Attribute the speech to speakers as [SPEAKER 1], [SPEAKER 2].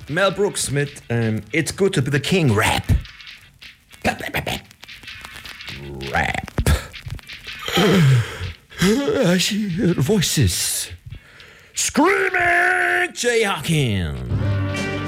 [SPEAKER 1] Mel Brooks mit It's Good to Be the King Rap. Rap. I hear voices screaming. Jay Hawkins.